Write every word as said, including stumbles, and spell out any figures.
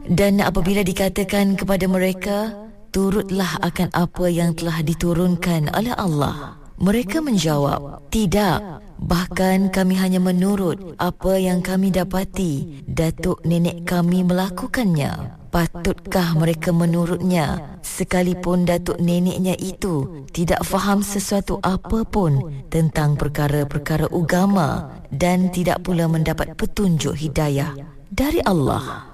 Dan apabila dikatakan kepada mereka, turutlah akan apa yang telah diturunkan oleh Allah, mereka menjawab, tidak, bahkan kami hanya menurut apa yang kami dapati datuk nenek kami melakukannya. Patutkah mereka menurutnya sekalipun datuk neneknya itu tidak faham sesuatu apa pun tentang perkara-perkara agama dan tidak pula mendapat petunjuk hidayah dari Allah?